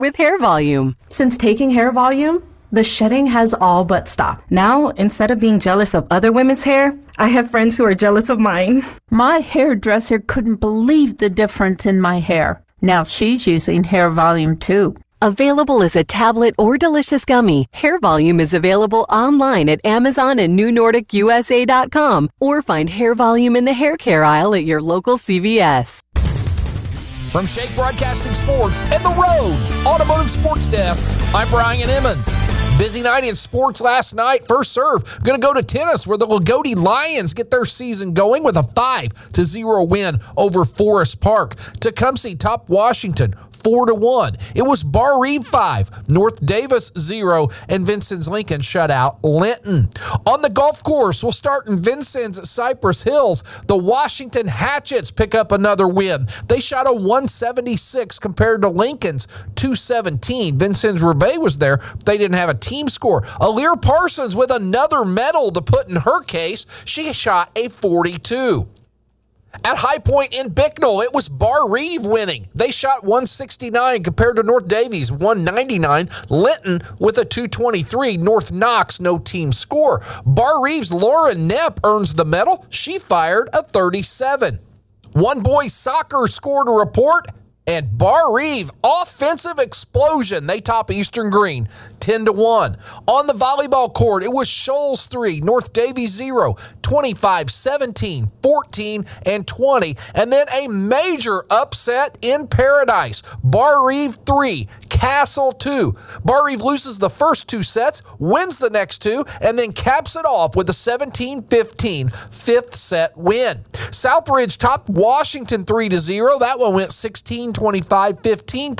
with Hair Volume. Since taking Hair Volume, the shedding has all but stopped. Now, instead of being jealous of other women's hair, I have friends who are jealous of mine. My hairdresser couldn't believe the difference in my hair. Now she's using Hair Volume too. Available as a tablet or delicious gummy, Hair Volume is available online at Amazon and NewNordicUSA.com, or find Hair Volume in the hair care aisle at your local CVS. From Shake Broadcasting Sports and the Rhodes Automotive Sports Desk, I'm Brian Emmons. Busy night in sports last night. First serve, going to go to tennis, where the Lagodi Lions get their season going with a 5-0 win over Forest Park. Tecumseh topped Washington 4-1. It was Bar Reeve 5, North Davis 0, and Vincennes Lincoln shut out Linton. On the golf course, we'll start in Vincennes Cypress Hills. The Washington Hatchets pick up another win. They shot a 176 compared to Lincoln's 217. Vincennes Roubaix was there. They didn't have a team score. Aaliyah Parsons with another medal to put in her case. She shot a 42. At High Point in Bicknell, it was Bar Reeve winning. They shot 169 compared to North Davies 199. Linton with a 223. North Knox, no team score. Bar Reeve's Lauren Knepp earns the medal. She fired a 37. One boys soccer scored a report, and Bar Reeve, offensive explosion. They top Eastern Green 10-1. On the volleyball court, it was Shoals 3, North Davies 0, 25, 17, 14, and 20. And then a major upset in Paradise. Bar Reeve 3, Castle 2. Bar Reeve loses the first two sets, wins the next two, and then caps it off with a 17-15 fifth set win. Southridge topped Washington 3-0. That one went 16-25, 15-25,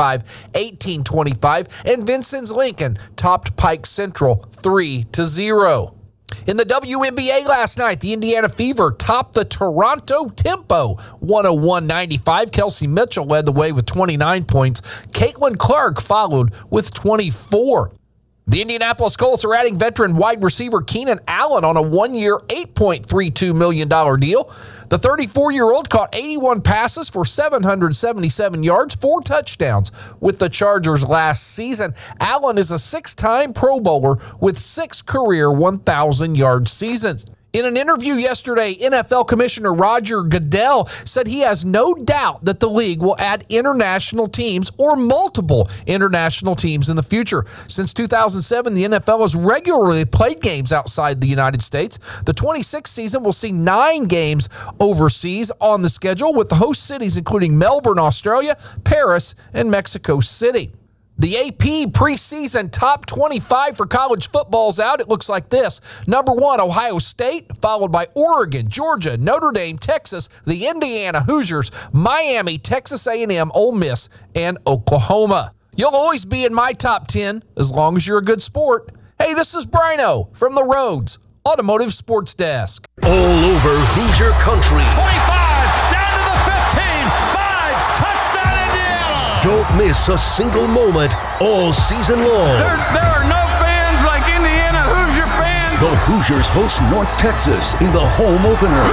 18-25, and Vincennes Lincoln topped Pike Central 3-0. In the WNBA last night, the Indiana Fever topped the Toronto Tempo 101-95. Kelsey Mitchell led the way with 29 points. Caitlin Clark followed with 24. The Indianapolis Colts are adding veteran wide receiver Keenan Allen on a one-year, $8.32 million deal. The 34-year-old caught 81 passes for 777 yards, 4 touchdowns with the Chargers last season. Allen is a 6-time Pro Bowler with 6 career 1,000-yard seasons. In an interview yesterday, NFL Commissioner Roger Goodell said he has no doubt that the league will add international teams or multiple international teams in the future. Since 2007, the NFL has regularly played games outside the United States. The 26th season will see 9 games overseas on the schedule, with the host cities including Melbourne, Australia, Paris, and Mexico City. The AP preseason top 25 for college football's out. It looks like this. Number 1, Ohio State, followed by Oregon, Georgia, Notre Dame, Texas, the Indiana Hoosiers, Miami, Texas A&M, Ole Miss, and Oklahoma. You'll always be in my top 10 as long as you're a good sport. Hey, this is Brino from the Rhodes Automotive Sports Desk. All over Hoosier country. 25, down to the 15, 5, touchdown Indiana! Don't miss a single moment all season long. There are no fans like Indiana Hoosier fans. The Hoosiers host North Texas in the home opener.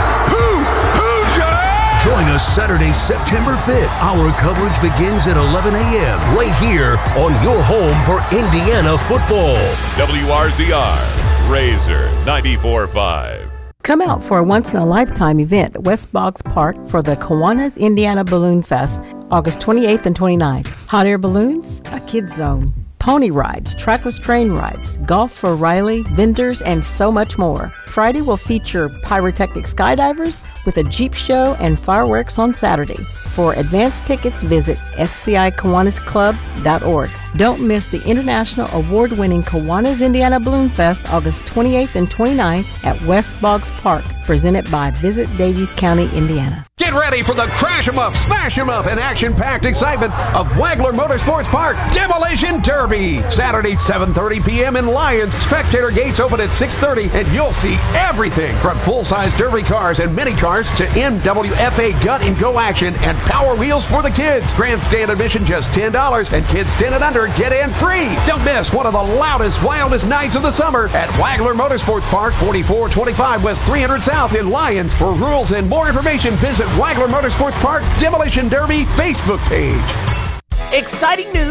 Hoosier! Join us Saturday, September 5th. Our coverage begins at 11 a.m. right here on your home for Indiana football. WRZR, Razor 94.5. Come out for a once-in-a-lifetime event at West Boggs Park for the Kiwanis Indiana Balloon Fest, August 28th and 29th. Hot air balloons, a kids zone, pony rides, trackless train rides, golf for Riley, vendors, and so much more. Friday will feature pyrotechnic skydivers with a Jeep show and fireworks on Saturday. For advance tickets, visit scikiwanisclub.org. Don't miss the international award-winning Kiwanis Indiana Balloon Fest, August 28th and 29th at West Boggs Park, presented by Visit Davies County, Indiana. Get ready for the crash 'em up, smash 'em up, and action-packed excitement of Wagler Motorsports Park Demolition Derby. Saturday, 7:30 p.m. in Lyons. Spectator gates open at 6:30, and you'll see everything from full-size derby cars and mini cars to NWFA gut and go action and power wheels for the kids. Grandstand admission just $10, and kids 10 and under get in free. Don't miss one of the loudest, wildest nights of the summer at Wagler Motorsports Park, 4425 West 300 South in Lyons. For rules and more information, visit Wagler Motorsports Park Demolition Derby Facebook page. Exciting news